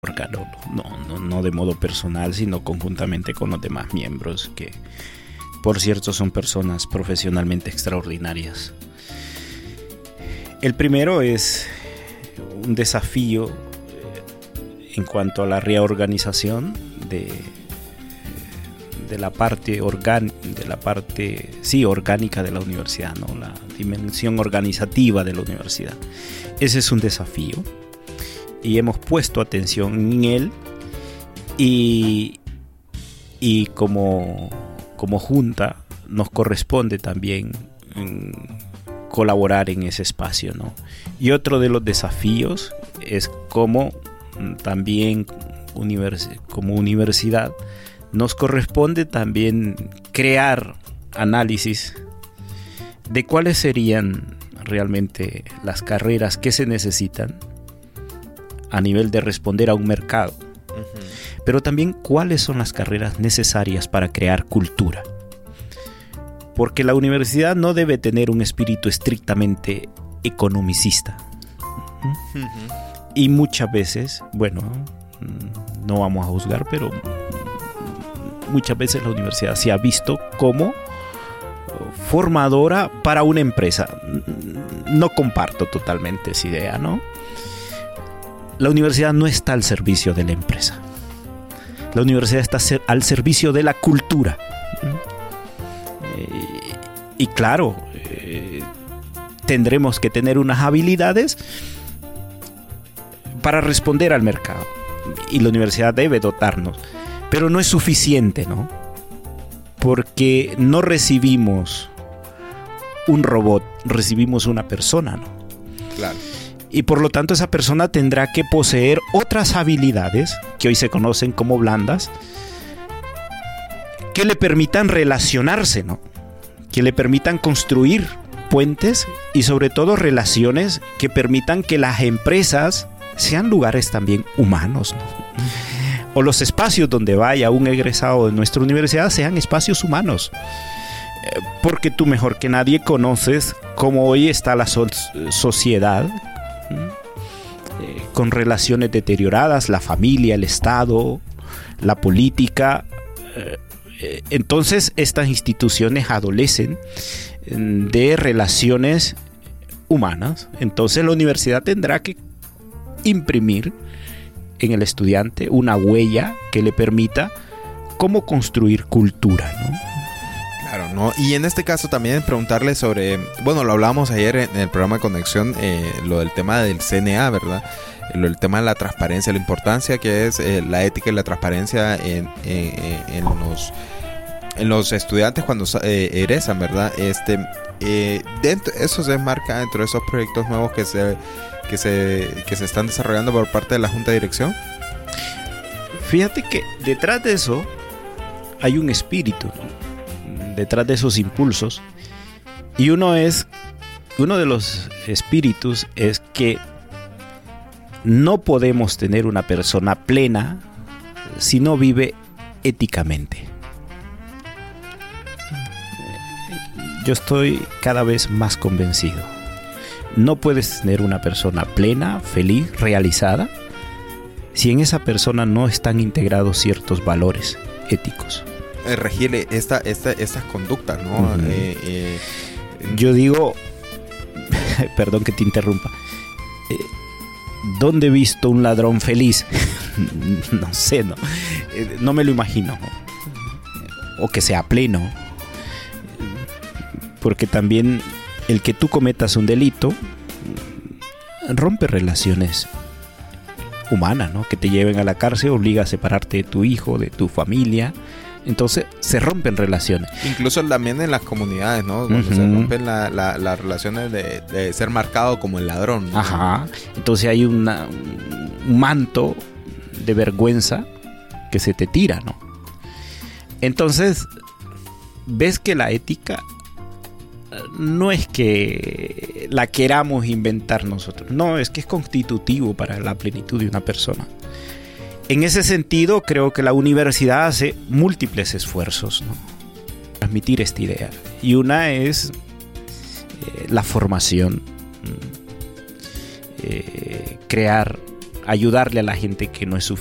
órgano, no de modo personal, sino conjuntamente con los demás miembros, que por cierto son personas profesionalmente extraordinarias. El primero es un desafío en cuanto a la reorganización de la parte orgánica de la universidad, ¿no? La dimensión organizativa de la universidad. Ese es un desafío y hemos puesto atención en él, y como junta nos corresponde también colaborar en ese espacio, ¿no? Y otro de los desafíos es cómo también como universidad nos corresponde también crear análisis de cuáles serían realmente las carreras que se necesitan a nivel de responder a un mercado, pero también cuáles son las carreras necesarias para crear cultura. Porque la universidad no debe tener un espíritu estrictamente economicista. Y muchas veces, bueno, no vamos a juzgar, pero muchas veces la universidad se ha visto como formadora para una empresa. No comparto totalmente esa idea, ¿no? La universidad no está al servicio de la empresa. La universidad está al servicio de la cultura. Y claro, tendremos que tener unas habilidades para responder al mercado. Y la universidad debe dotarnos. Pero no es suficiente, ¿no? Porque no recibimos un robot, recibimos una persona, ¿no? Claro. Y por lo tanto esa persona tendrá que poseer otras habilidades que hoy se conocen como blandas, que le permitan relacionarse, ¿no? Que le permitan construir puentes y sobre todo relaciones que permitan que las empresas sean lugares también humanos, ¿no? O los espacios donde vaya un egresado de nuestra universidad sean espacios humanos. Porque tú mejor que nadie conoces cómo hoy está la sociedad, con relaciones deterioradas, la familia, el Estado, la política. Entonces estas instituciones adolecen de relaciones humanas. Entonces la universidad tendrá que imprimir en el estudiante una huella que le permita cómo construir cultura, ¿no? Claro, ¿no? Y en este caso también preguntarle sobre, bueno, lo hablábamos ayer en el programa de Conexión, lo del tema del CNA, ¿verdad? El tema de la transparencia, la importancia que es la ética y la transparencia en los estudiantes cuando egresan, ¿verdad? Eso se enmarca dentro de esos proyectos nuevos que se están desarrollando por parte de la Junta de Dirección. Fíjate que detrás de eso hay un espíritu, ¿no? Detrás de esos impulsos, y uno de los espíritus es que no podemos tener una persona plena si no vive éticamente. Yo estoy cada vez más convencido. No puedes tener una persona plena, feliz, realizada, si en esa persona no están integrados ciertos valores éticos. Regirle estas conductas, ¿no? Yo digo, perdón que te interrumpa, ¿dónde he visto un ladrón feliz? No sé, no me lo imagino, ¿no? O que sea pleno, porque también el que tú cometas un delito rompe relaciones humanas, ¿no? Que te lleven a la cárcel obliga a separarte de tu hijo, de tu familia. Entonces se rompen relaciones. Incluso también en las comunidades, ¿no? Cuando se rompen las relaciones de ser marcado como el ladrón, ¿no? Ajá. Entonces hay un manto de vergüenza que se te tira, ¿no? Entonces ves que la ética no es que la queramos inventar nosotros, no, es que es constitutivo para la plenitud de una persona. En ese sentido, creo que la universidad hace múltiples esfuerzos, ¿no? Transmitir esta idea. Y una es la formación, crear ayudarle a la gente que no es